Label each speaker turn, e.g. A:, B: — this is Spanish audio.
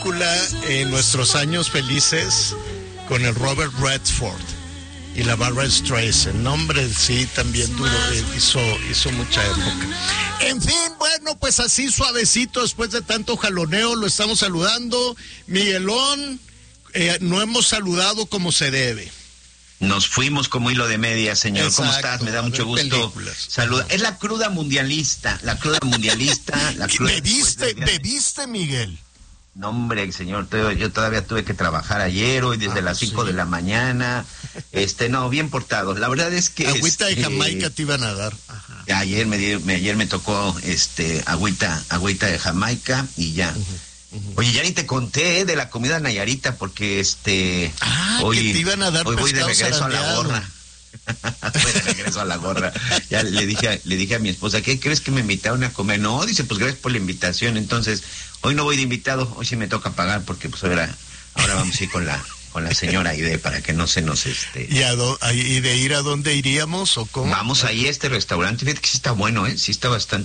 A: En nuestros años felices con el Robert Redford y la Barbra Streisand. Nombre, sí, también duró, hizo mucha época. En fin, bueno, pues así suavecito, después de tanto jaloneo, lo estamos saludando. Miguelón, no hemos saludado como se debe.
B: Nos fuimos como hilo de media, señor.
A: Exacto.
B: ¿Cómo estás? Me da mucho gusto saludar. Es la cruda mundialista,
A: ¿Bebiste, Miguel?
B: No, hombre, señor, yo todavía tuve que trabajar ayer, hoy desde las 5 de la mañana. No, bien portado. La verdad es que
A: agüita de Jamaica te iban a dar. Ajá.
B: Ayer me tocó agüita de Jamaica y ya. Oye, ya ni te conté de la comida nayarita porque
A: hoy que te iban a dar
B: hoy voy de regreso a la gorra. Voy de regreso a la gorra. Ya le dije a mi esposa, ¿qué crees que me invitaron a comer? No, dice, pues gracias por la invitación. Entonces, hoy no voy de invitado, hoy sí me toca pagar porque pues ahora vamos a ir con la señora Aide para que no se nos
A: ¿Y de ir a dónde iríamos o cómo?
B: Vamos ahí a este restaurante, fíjate que sí está bueno, sí está bastante